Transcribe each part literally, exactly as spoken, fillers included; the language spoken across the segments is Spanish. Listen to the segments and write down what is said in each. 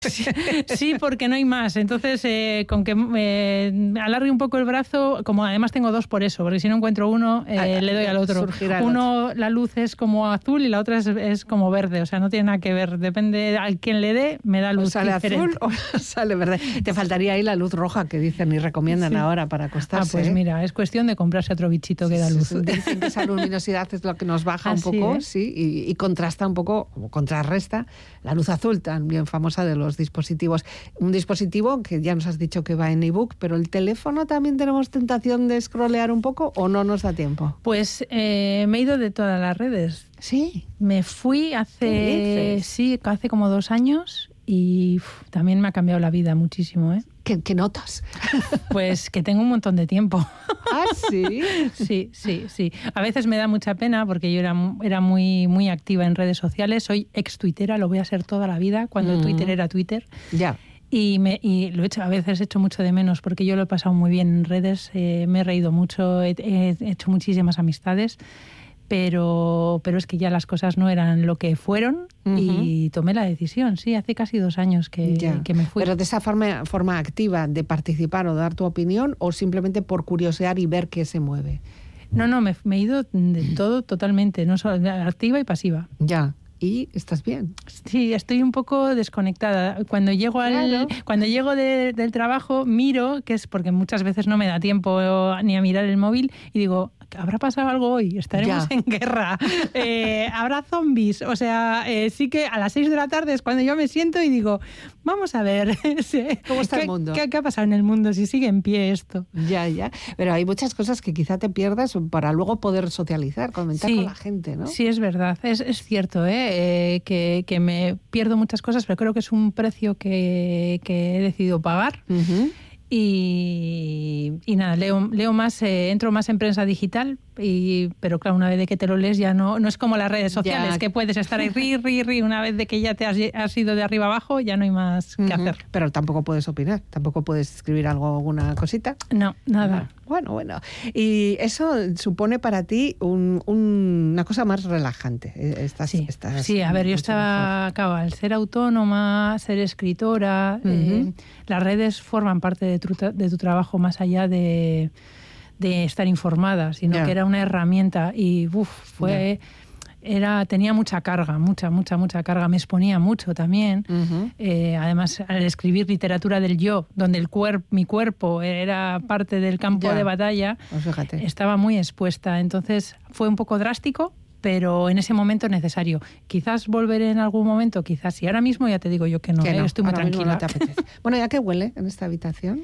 Sí, sí, porque no hay más. Entonces, eh, con que eh, alargue un poco el brazo, como además tengo dos por eso, porque si no encuentro uno, eh, ah, le doy al otro. Uno, otro. La luz es como azul y la otra es, es como verde, o sea, no tiene nada que ver. Depende al quien le dé, me da luz o sale diferente. azul o sale verde. Te faltaría ahí la luz roja que dicen y recomiendan sí. ahora para acostarse. Ah, pues ¿eh? mira, es cuestión de comprarse otro bichito que da luz. Sí, dicen que esa luminosidad es lo que nos baja ah, un poco, sí, ¿eh? sí y, y contrasta un poco, como contrarresta la luz azul tan bien famosa de los dispositivos. Un dispositivo que ya nos has dicho que va en ebook, pero el teléfono también tenemos tentación de scrollear un poco o no nos da tiempo. Pues eh, me he ido de todas las redes. Sí. Me fui hace sí, hace como dos años y uf, también me ha cambiado la vida muchísimo, ¿eh? ¿Qué, qué notas? Pues que tengo un montón de tiempo. ¿Ah, sí? Sí, sí, sí. A veces me da mucha pena porque yo era, era muy, muy activa en redes sociales. Soy ex-tuitera, lo voy a ser toda la vida, cuando mm. Twitter era Twitter. Ya. Y, me, y lo he hecho, a veces he hecho mucho de menos porque yo lo he pasado muy bien en redes, eh, me he reído mucho, he, he hecho muchísimas amistades. Pero, pero es que ya las cosas no eran lo que fueron uh-huh. y tomé la decisión, sí, hace casi dos años que, que me fui. ¿Pero de esa forma, forma activa de participar o dar tu opinión o simplemente por curiosear y ver qué se mueve? No, no, me, me he ido de todo totalmente, no solo activa y pasiva. Ya. ¿Y estás bien? Sí, estoy un poco desconectada. Cuando llego al, claro. cuando llego de, del trabajo, miro, que es porque muchas veces no me da tiempo ni a mirar el móvil, y digo, ¿habrá pasado algo hoy? ¿Estaremos ya. en guerra? Eh, ¿Habrá zombies? O sea, eh, sí que a las seis de la tarde es cuando yo me siento y digo, vamos a ver. ¿Cómo está ¿Qué, el mundo? ¿qué, ¿Qué ha pasado en el mundo? Si sigue en pie esto. Ya, ya. Pero hay muchas cosas que quizá te pierdas para luego poder socializar, comentar sí, con la gente, ¿no? Sí, es verdad. Es, es cierto, ¿eh? Eh, que, que me pierdo muchas cosas, pero creo que es un precio que, que he decidido pagar. Uh-huh. Y, y nada, leo, leo más, eh, entro más en prensa digital, y, pero claro, una vez de que te lo lees ya no, no es como las redes sociales, ya. que puedes estar ahí, ri, ri, ri, una vez de que ya te has, has ido de arriba abajo, ya no hay más uh-huh. que hacer. Pero tampoco puedes opinar, tampoco puedes escribir algo, alguna cosita. No, nada. Ah, bueno, bueno. Y eso supone para ti un, un, una cosa más relajante. Estás, sí, estás sí, a ver, yo estaba, acabo, al ser autónoma, ser escritora, uh-huh. eh, las redes forman parte de tu, de tu trabajo más allá de... de estar informada, sino yeah. que era una herramienta y uf, fue yeah. era tenía mucha carga, mucha, mucha, mucha carga, me exponía mucho también. Uh-huh. Eh, además, al escribir literatura del yo, donde el cuerpo, mi cuerpo era parte del campo yeah. de batalla, pues fíjate. Estaba muy expuesta. Entonces, fue un poco drástico, pero en ese momento necesario. Quizás volveré en algún momento, quizás sí. Ahora mismo ya te digo yo que no, que no eh, estoy muy ahora tranquila. No te apetece. Bueno, ¿ya qué huele en esta habitación?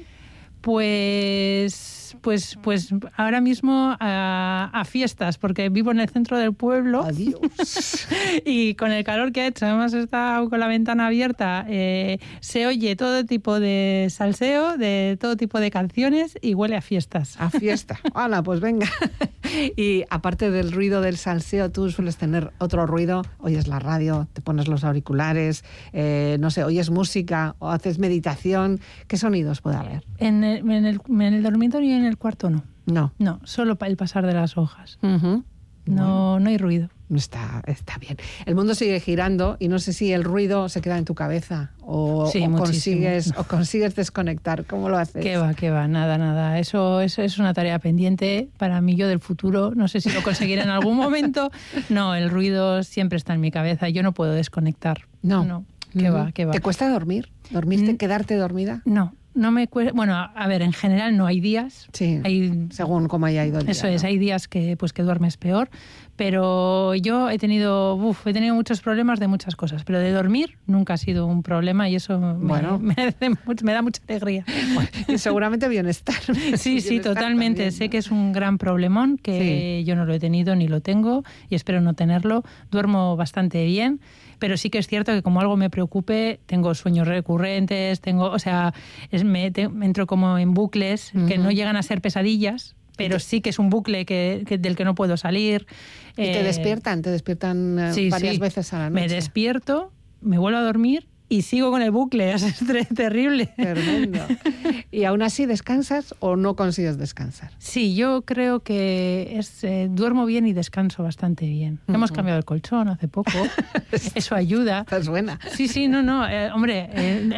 Pues, pues, pues ahora mismo a, a fiestas, porque vivo en el centro del pueblo. Adiós. Y con el calor que ha hecho, además está con la ventana abierta, eh, se oye todo tipo de salseo, de todo tipo de canciones y huele a fiestas. A fiesta. ¡Hala, pues venga! Y aparte del ruido del salseo, tú sueles tener otro ruido, oyes la radio, te pones los auriculares, eh, no sé, oyes música o haces meditación. ¿Qué sonidos puede haber? En el, en el, en el dormitorio y en el cuarto no. No. No, solo el pasar de las hojas. Uh-huh. No, bueno. no hay ruido. Está, está bien. El mundo sigue girando y no sé si el ruido se queda en tu cabeza o, sí, o, consigues, o consigues desconectar. ¿Cómo lo haces? Qué va, qué va, nada, nada. Eso, eso es una tarea pendiente para mí, yo del futuro. No sé si lo conseguiré en algún momento. No, el ruido siempre está en mi cabeza. Yo no puedo desconectar. No. No. Qué uh-huh. va, qué va. ¿Te cuesta dormir? ¿Dormirte, mm. quedarte dormida? No. No me cuesta, bueno, a ver, en general no hay días. Sí, hay, según cómo haya ido el día. Eso es, ¿no? Hay días que, pues, que duermes peor, pero yo he tenido, uf, he tenido muchos problemas de muchas cosas, pero de dormir nunca ha sido un problema y eso bueno. me, me, me da mucha alegría. Bueno, y seguramente bienestar. Sí, bienestar sí, totalmente. También, sé ¿no? que es un gran problemón, que sí. yo no lo he tenido ni lo tengo y espero no tenerlo. Duermo bastante bien. Pero sí que es cierto que como algo me preocupe, tengo sueños recurrentes, tengo, o sea, es, me, te, me entro como en bucles uh-huh. que no llegan a ser pesadillas, pero sí que es un bucle que, que, del que no puedo salir. ¿Y eh, te despiertan? ¿Te despiertan sí, varias sí. veces a la noche? Me despierto, me vuelvo a dormir y sigo con el bucle, es terrible. Tremendo. ¿Y aún así descansas o no consigues descansar? Sí, yo creo que es, eh, duermo bien y descanso bastante bien. Uh-huh. Hemos cambiado el colchón hace poco, eso ayuda. Estás buena. Sí, sí, no, no, eh, hombre... Eh,